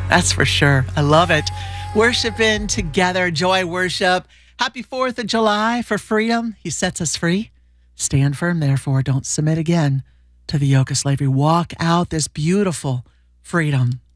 That's for sure. I love it. Worshiping together, joy worship. Happy 4th of July for freedom. He sets us free. Stand firm, therefore. Don't submit again to the yoke of slavery. Walk out this beautiful freedom.